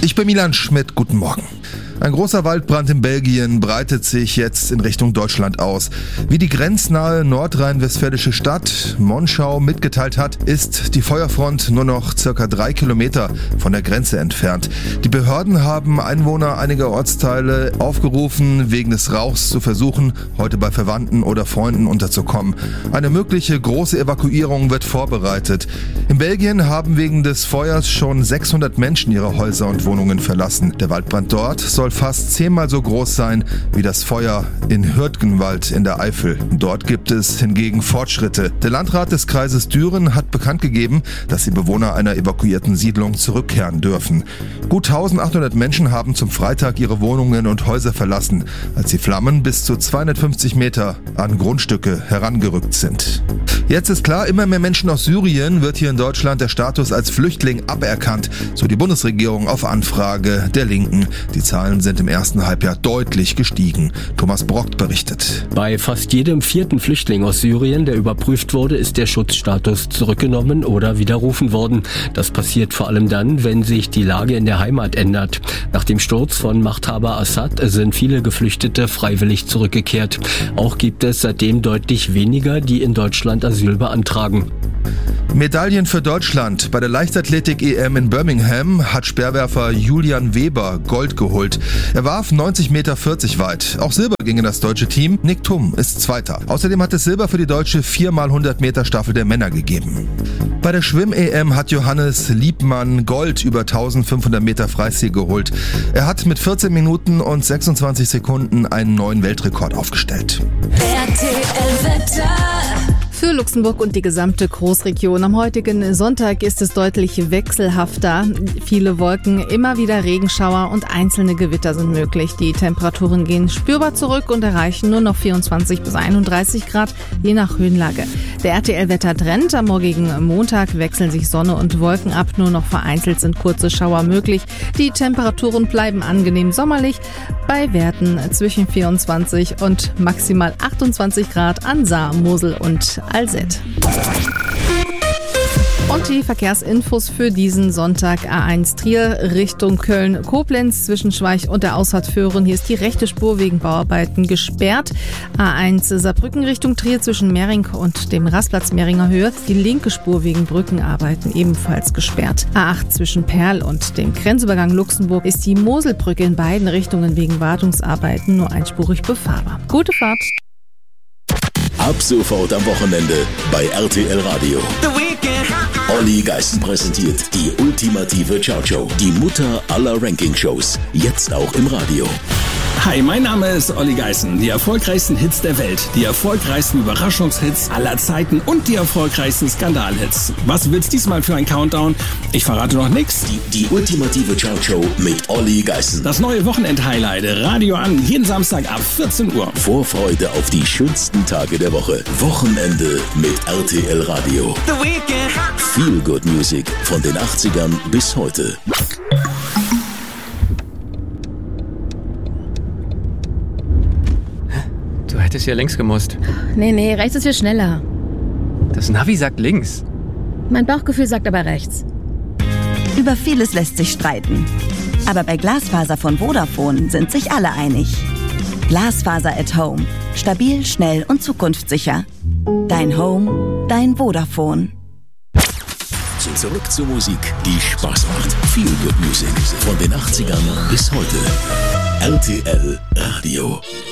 Ich bin Milan Schmidt, guten Morgen. Ein großer Waldbrand in Belgien breitet sich jetzt in Richtung Deutschland aus. Wie die grenznahe nordrhein-westfälische Stadt Monschau mitgeteilt hat, ist die Feuerfront nur noch circa 3 Kilometer von der Grenze entfernt. Die Behörden haben Einwohner einiger Ortsteile aufgerufen, wegen des Rauchs zu versuchen, heute bei Verwandten oder Freunden unterzukommen. Eine mögliche große Evakuierung wird vorbereitet. In Belgien haben wegen des Feuers schon 600 Menschen ihre Häuser und Wohnungen verlassen. Der Waldbrand dort soll fast 10-mal so groß sein wie das Feuer in Hürtgenwald in der Eifel. Dort gibt es hingegen Fortschritte. Der Landrat des Kreises Düren hat bekannt gegeben, dass die Bewohner einer evakuierten Siedlung zurückkehren dürfen. Gut 1800 Menschen haben zum Freitag ihre Wohnungen und Häuser verlassen, als die Flammen bis zu 250 Meter an Grundstücke herangerückt sind. Jetzt ist klar, immer mehr Menschen aus Syrien wird hier in Deutschland der Status als Flüchtling aberkannt, so die Bundesregierung auf Anfrage der Linken. Die Zahlen sind im ersten Halbjahr deutlich gestiegen. Thomas Brock berichtet. Bei fast jedem 4. Flüchtling aus Syrien, der überprüft wurde, ist der Schutzstatus zurückgenommen oder widerrufen worden. Das passiert vor allem dann, wenn sich die Lage in der Heimat ändert. Nach dem Sturz von Machthaber Assad sind viele Geflüchtete freiwillig zurückgekehrt. Auch gibt es seitdem deutlich weniger, die in Deutschland Asyl beantragen. Medaillen für Deutschland. Bei der Leichtathletik-EM in Birmingham hat Speerwerfer Julian Weber Gold geholt. Er warf 90,40 Meter weit. Auch Silber ging in das deutsche Team. Nick Thum ist Zweiter. Außerdem hat es Silber für die deutsche 4x100 Meter Staffel der Männer gegeben. Bei der Schwimm-EM hat Johannes Liebmann Gold über 1500 Meter Freistil geholt. Er hat mit 14 Minuten und 26 Sekunden einen neuen Weltrekord aufgestellt. RTL Wetter. Für Luxemburg und die gesamte Großregion. Am heutigen Sonntag ist es deutlich wechselhafter. Viele Wolken, immer wieder Regenschauer und einzelne Gewitter sind möglich. Die Temperaturen gehen spürbar zurück und erreichen nur noch 24 bis 31 Grad, je nach Höhenlage. Der RTL-Wetter-Trend: am morgigen Montag wechseln sich Sonne und Wolken ab. Nur noch vereinzelt sind kurze Schauer möglich. Die Temperaturen bleiben angenehm sommerlich bei Werten zwischen 24 und maximal 28 Grad an Saar, Mosel und Alzett. Und die Verkehrsinfos für diesen Sonntag: A1 Trier Richtung Köln-Koblenz zwischen Schweich und der Ausfahrt Föhren. Hier ist die rechte Spur wegen Bauarbeiten gesperrt. A1 Saarbrücken Richtung Trier zwischen Mering und dem Rastplatz Meringer Höhe. Die linke Spur wegen Brückenarbeiten ebenfalls gesperrt. A8 zwischen Perl und dem Grenzübergang Luxemburg ist die Moselbrücke in beiden Richtungen wegen Wartungsarbeiten nur einspurig befahrbar. Gute Fahrt! Ab sofort am Wochenende bei RTL Radio. Olli Geißen präsentiert die ultimative Ciao-Show. Die Mutter aller Ranking-Shows. Jetzt auch im Radio. Hi, mein Name ist Olli Geißen. Die erfolgreichsten Hits der Welt, die erfolgreichsten Überraschungshits aller Zeiten und die erfolgreichsten Skandalhits. Was wird's diesmal für ein Countdown? Ich verrate noch nichts. Die ultimative Ciao-Show mit Olli Geißen. Das neue Wochenend-Highlight. Radio an, jeden Samstag ab 14 Uhr. Vorfreude auf die schönsten Tage der Woche. Wochenende mit RTL Radio. The Weekend. Feel Good Music von den 80ern bis heute. Du hättest ja links gemusst. Nee, rechts ist viel schneller. Das Navi sagt links. Mein Bauchgefühl sagt aber rechts. Über vieles lässt sich streiten. Aber bei Glasfaser von Vodafone sind sich alle einig. Glasfaser at Home. Stabil, schnell und zukunftssicher. Dein Home, dein Vodafone. Zurück zur Musik, die Spaß macht. Feel Good Music von den 80ern bis heute. RTL Radio.